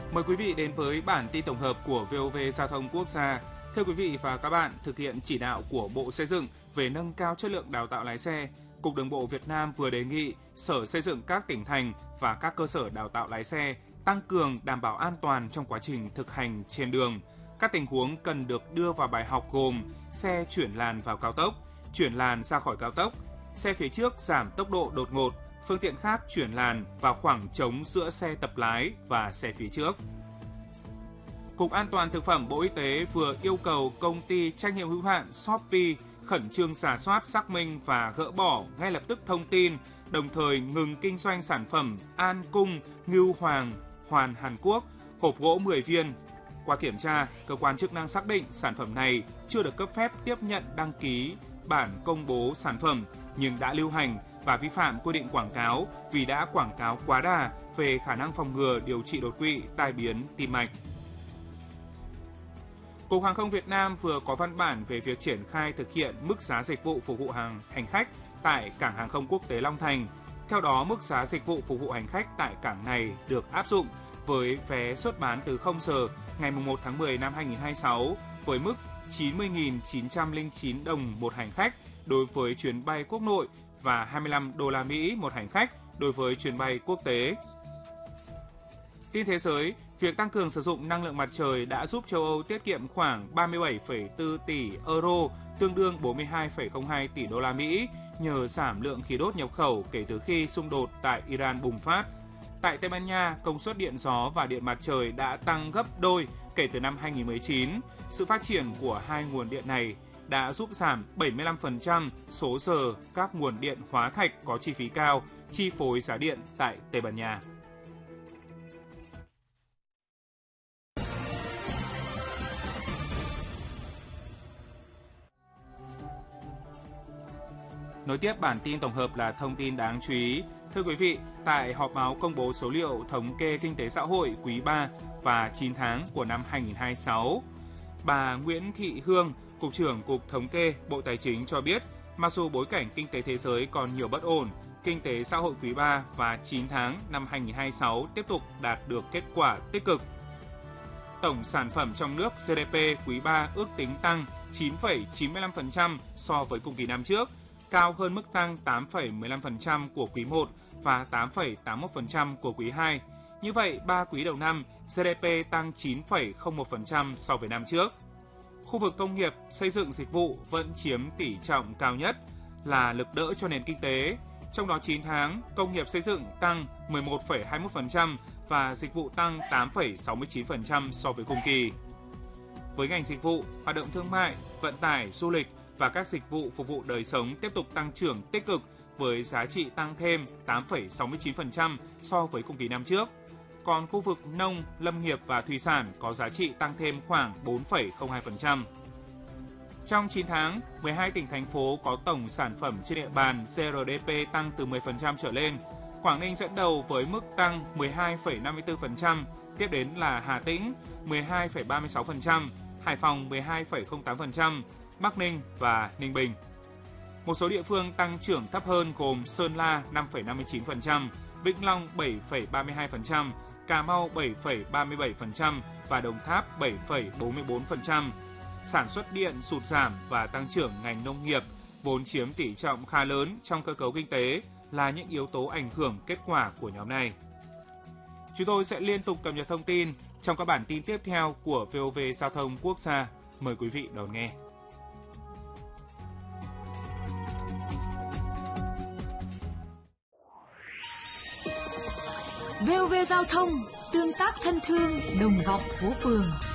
Mời quý vị đến với bản tin tổng hợp của VOV Giao thông Quốc gia. Thưa quý vị và các bạn, thực hiện chỉ đạo của Bộ Xây dựng về nâng cao chất lượng đào tạo lái xe, Cục Đường bộ Việt Nam vừa đề nghị Sở Xây dựng các tỉnh thành và các cơ sở đào tạo lái xe tăng cường đảm bảo an toàn trong quá trình thực hành trên đường. Các tình huống cần được đưa vào bài học gồm xe chuyển làn vào cao tốc, chuyển làn ra khỏi cao tốc, xe phía trước giảm tốc độ đột ngột, phương tiện khác chuyển làn vào khoảng trống giữa xe tập lái và xe phía trước. Cục An toàn Thực phẩm Bộ Y tế vừa yêu cầu công ty trách nhiệm hữu hạn Shopee khẩn trương rà soát, xác minh và gỡ bỏ ngay lập tức thông tin, đồng thời ngừng kinh doanh sản phẩm An Cung, Ngưu Hoàng, Hoàn Hàn Quốc, hộp gỗ 10 viên. Qua kiểm tra, cơ quan chức năng xác định sản phẩm này chưa được cấp phép tiếp nhận đăng ký bản công bố sản phẩm nhưng đã lưu hành và vi phạm quy định quảng cáo vì đã quảng cáo quá đà về khả năng phòng ngừa điều trị đột quỵ, tai biến tim mạch. Cục Hàng không Việt Nam vừa có văn bản về việc triển khai thực hiện mức giá dịch vụ phục vụ hành khách tại Cảng Hàng không Quốc tế Long Thành. Theo đó, mức giá dịch vụ phục vụ hành khách tại cảng này được áp dụng với vé xuất bán từ 0 giờ ngày 1 tháng 10 năm 2026 với mức 90.909 đồng một hành khách đối với chuyến bay quốc nội và 25 đô la Mỹ một hành khách đối với chuyến bay quốc tế. Tin thế giới, việc tăng cường sử dụng năng lượng mặt trời đã giúp châu Âu tiết kiệm khoảng 37,4 tỷ euro, tương đương 42,02 tỷ đô la Mỹ nhờ giảm lượng khí đốt nhập khẩu kể từ khi xung đột tại Iran bùng phát. Tại Tây Ban Nha, công suất điện gió và điện mặt trời đã tăng gấp đôi kể từ năm 2019. Sự phát triển của hai nguồn điện này đã giúp giảm 75% số giờ các nguồn điện hóa thạch có chi phí cao, chi phối giá điện tại Tây Ban Nha. Nối tiếp bản tin tổng hợp là thông tin đáng chú ý. Thưa quý vị, tại họp báo công bố số liệu thống kê kinh tế xã hội quý 3 và 9 tháng của năm 2026, bà Nguyễn Thị Hương, Cục trưởng Cục Thống kê Bộ Tài chính cho biết, mặc dù bối cảnh kinh tế thế giới còn nhiều bất ổn, kinh tế xã hội quý 3 và 9 tháng năm 2026 tiếp tục đạt được kết quả tích cực. Tổng sản phẩm trong nước GDP quý 3 ước tính tăng 9,95% so với cùng kỳ năm trước, cao hơn mức tăng 8,15% của quý 1 và 8,81% của quý 2. Như vậy, 3 quý đầu năm, GDP tăng 9,01% so với năm trước. Khu vực công nghiệp, xây dựng dịch vụ vẫn chiếm tỷ trọng cao nhất là lực đỡ cho nền kinh tế. Trong đó 9 tháng, công nghiệp xây dựng tăng 11,21% và dịch vụ tăng 8,69% so với cùng kỳ. Với ngành dịch vụ, hoạt động thương mại, vận tải, du lịch và các dịch vụ phục vụ đời sống tiếp tục tăng trưởng tích cực với giá trị tăng thêm 8,69% so với cùng kỳ năm trước. Còn khu vực nông, lâm nghiệp và thủy sản có giá trị tăng thêm khoảng 4,02%. Trong 9 tháng, 12 tỉnh thành phố có tổng sản phẩm trên địa bàn GRDP tăng từ 10% trở lên. Quảng Ninh dẫn đầu với mức tăng 12,54%, tiếp đến là Hà Tĩnh 12,36%, Hải Phòng 12,08%, Bắc Ninh và Ninh Bình. Một số địa phương tăng trưởng thấp hơn gồm Sơn La 5,59%, Vĩnh Long 7,32%, Cà Mau 7,37% và Đồng Tháp 7,44%. Sản xuất điện sụt giảm và tăng trưởng ngành nông nghiệp, vốn chiếm tỷ trọng khá lớn trong cơ cấu kinh tế, là những yếu tố ảnh hưởng kết quả của nhóm này. Chúng tôi sẽ liên tục cập nhật thông tin trong các bản tin tiếp theo của VOV Giao thông Quốc gia. Mời quý vị đón nghe. VOV Giao thông, tương tác thân thương, đồng vọng phố phường.